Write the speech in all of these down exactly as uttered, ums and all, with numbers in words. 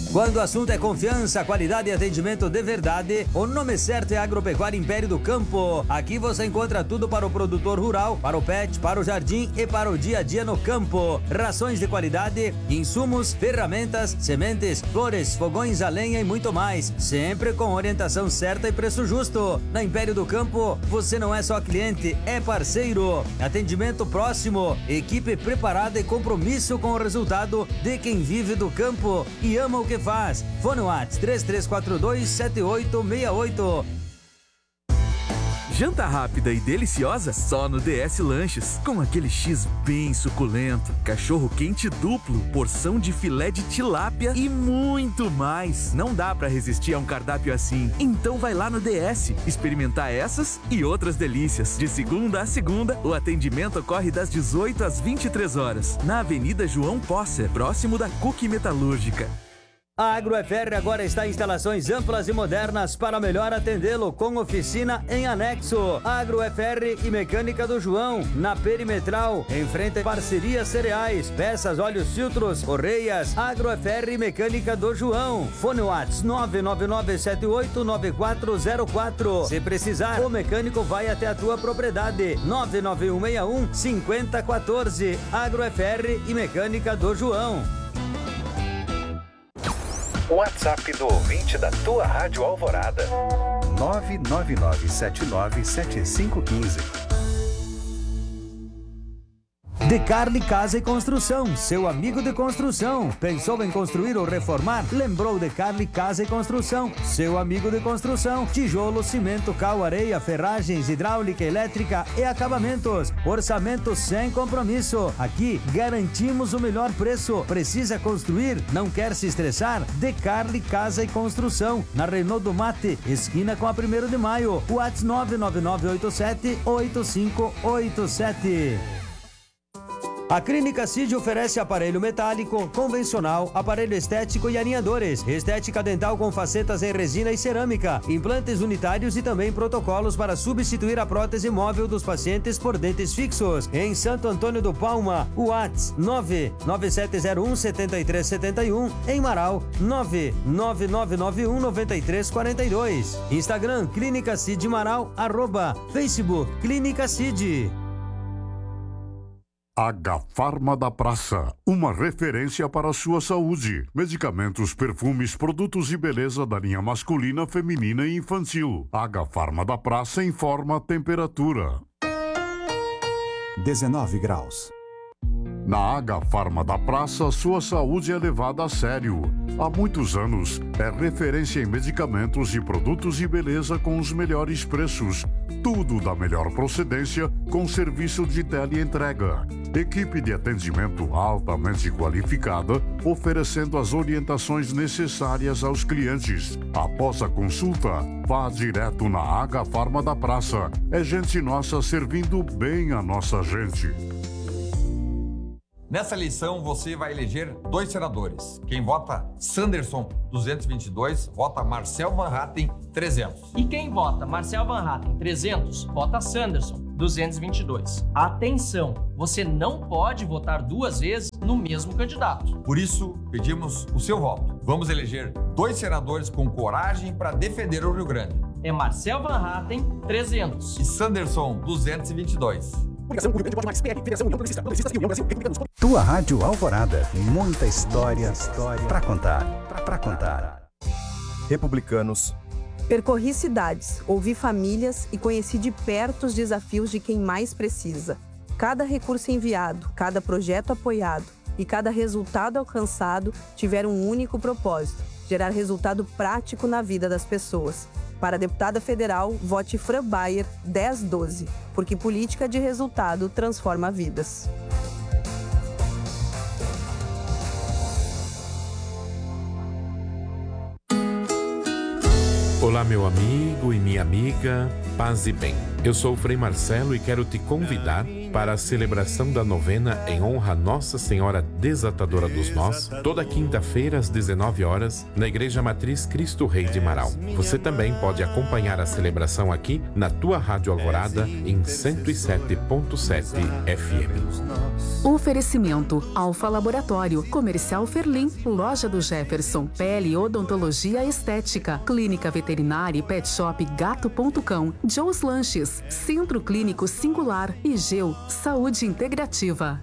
Quando o assunto é confiança, qualidade e atendimento de verdade, o nome certo é Agropecuária Império do Campo. Aqui você encontra tudo para o produtor rural, para o pet, para o jardim e para o dia a dia no campo. Rações de qualidade, insumos, ferramentas, sementes, flores, fogões a lenha e muito mais. Sempre com orientação certa e preço justo. Na Império do Campo, você não é só cliente, é parceiro. Atendimento próximo, equipe preparada e compromisso com o resultado de quem vive do campo e ama o que faz. Fone WhatsApp três três quatro dois sete oito seis oito. Janta rápida e deliciosa só no D S Lanches. Com aquele X bem suculento, cachorro quente duplo, porção de filé de tilápia e muito mais. Não dá pra resistir a um cardápio assim. Então vai lá no D S experimentar essas e outras delícias. De segunda a segunda, o atendimento ocorre das dezoito às vinte e três horas. Na Avenida João Posser, próximo da Cuque Metalúrgica. A Agroefr agora está em instalações amplas e modernas para melhor atendê-lo, com oficina em anexo. Agroefr e Mecânica do João, na Perimetral, em frente a Parceria Cereais, peças, óleos, filtros, correias. Agroefr e Mecânica do João. Fone WhatsApp nove nove nove sete oito nove quatro zero quatro. Se precisar, o mecânico vai até a tua propriedade. nove nove um seis um cinco zero um quatro. Agroefr e Mecânica do João. WhatsApp do ouvinte da tua Rádio Alvorada. nove nove nove sete nove sete cinco um cinco. Decarli Casa e Construção, seu amigo de construção. Pensou em construir ou reformar? Lembrou Decarli Casa e Construção, seu amigo de construção. Tijolo, cimento, cal, areia, ferragens, hidráulica, elétrica e acabamentos. Orçamento sem compromisso. Aqui garantimos o melhor preço. Precisa construir? Não quer se estressar? Decarli Casa e Construção, na Renault do Mate, esquina com a primeiro de maio. WhatsApp nove nove nove oito sete oito cinco oito sete. A Clínica Cid oferece aparelho metálico, convencional, aparelho estético e alinhadores, estética dental com facetas em resina e cerâmica, implantes unitários e também protocolos para substituir a prótese móvel dos pacientes por dentes fixos. Em Santo Antônio do Palma, WhatsApp nove nove sete zero um sete três sete um, em Marau nove nove nove nove um nove três quatro dois. Instagram Clínica Cid Marau, arroba Facebook Clínica Cid. Agafarma da Praça, uma referência para a sua saúde. Medicamentos, perfumes, produtos de beleza da linha masculina, feminina e infantil. Agafarma da Praça informa a temperatura. dezenove graus. Na Agafarma da Praça, sua saúde é levada a sério. Há muitos anos, é referência em medicamentos e produtos de beleza com os melhores preços. Tudo da melhor procedência, com serviço de teleentrega. Equipe de atendimento altamente qualificada, oferecendo as orientações necessárias aos clientes. Após a consulta, vá direto na Agafarma da Praça. É gente nossa servindo bem a nossa gente. Nessa eleição, você vai eleger dois senadores. Quem vota Sanderson, duzentos e vinte e dois, vota Marcel Van Hatten, trezentos. E quem vota Marcel Van Hatten, trezentos, vota Sanderson, duzentos e vinte e dois. Atenção, você não pode votar duas vezes no mesmo candidato. Por isso, pedimos o seu voto. Vamos eleger dois senadores com coragem para defender o Rio Grande. É Marcel Van Hatten, trezentos. E Sanderson, duzentos e vinte e dois. Tua Rádio Alvorada, muita história, história para contar, para contar. Republicanos. Percorri cidades, ouvi famílias e conheci de perto os desafios de quem mais precisa. Cada recurso enviado, cada projeto apoiado e cada resultado alcançado tiveram um único propósito: gerar resultado prático na vida das pessoas. Para a deputada federal, vote Fran Bayer dez doze, porque política de resultado transforma vidas. Olá, meu amigo e minha amiga, paz e bem. Eu sou o Frei Marcelo e quero te convidar para a celebração da novena em honra a Nossa Senhora Desatadora dos Nós, toda quinta-feira às dezenove horas, na Igreja Matriz Cristo Rei de Marau. Você também pode acompanhar a celebração aqui na tua Rádio Alvorada em cento e sete ponto sete F M. Oferecimento Alfa Laboratório, Comercial Ferlim, Loja do Jefferson, Pele Odontologia Estética, Clínica Veterinária e Pet Shop Gato ponto cão, Joe's Lanches, Centro Clínico Singular e Geu, Saúde Integrativa.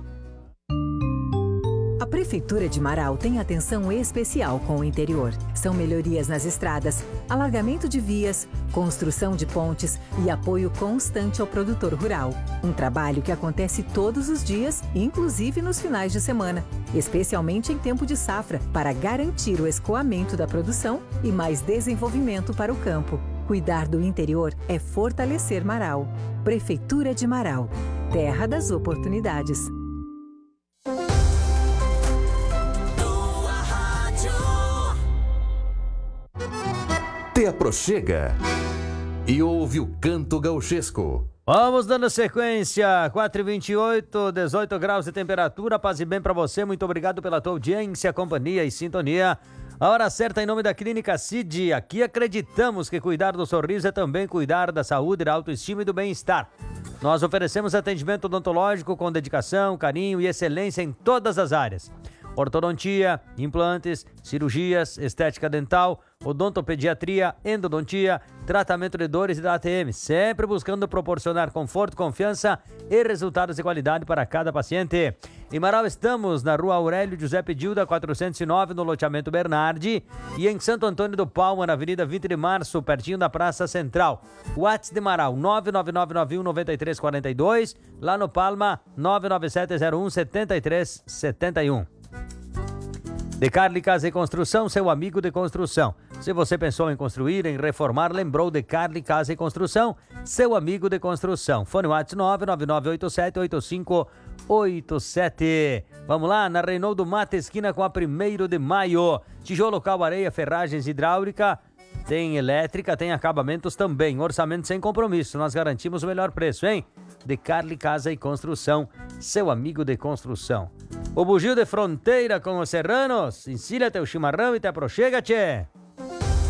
A Prefeitura de Marau tem atenção especial com o interior. São melhorias nas estradas, alargamento de vias, construção de pontes e apoio constante ao produtor rural. Um trabalho que acontece todos os dias, inclusive nos finais de semana, especialmente em tempo de safra, para garantir o escoamento da produção e mais desenvolvimento para o campo. Cuidar do interior é fortalecer Marau. Prefeitura de Marau, terra das oportunidades. Te aproxega e ouve o canto gauchesco. Vamos dando sequência, quatro e vinte e oito, dezoito graus de temperatura, paz e bem pra você, muito obrigado pela tua audiência, companhia e sintonia. A hora certa em nome da Clínica Cid, aqui acreditamos que cuidar do sorriso é também cuidar da saúde, da autoestima e do bem-estar. Nós oferecemos atendimento odontológico com dedicação, carinho e excelência em todas as áreas. Ortodontia, implantes, cirurgias, estética dental, odontopediatria, endodontia, tratamento de dores e da A T M, sempre buscando proporcionar conforto, confiança e resultados de qualidade para cada paciente. Em Marau estamos na Rua Aurélio Giuseppe Dilda, quatrocentos e nove, no loteamento Bernardi, e em Santo Antônio do Palma, na Avenida vinte de março, pertinho da Praça Central. WhatsApp de Marau, nove nove nove nove um nove três quatro dois, lá no Palma, nove nove sete zero um sete três sete um. De Carli Casa e Construção, seu amigo de construção. Se você pensou em construir, em reformar, lembrou de Carli Casa e Construção, seu amigo de construção. Fone WhatsApp nove nove nove oito sete oito cinco oito sete. Vamos lá, na Reinaldo Mata, esquina com a primeiro de maio. Tijolo, cal, areia, ferragens, hidráulica, tem elétrica, tem acabamentos também. Orçamento sem compromisso, nós garantimos o melhor preço, hein? De Carli Casa e Construção, seu amigo de construção. O bugio de fronteira com os serranos, ensina teu chimarrão e te aproxega, tchê!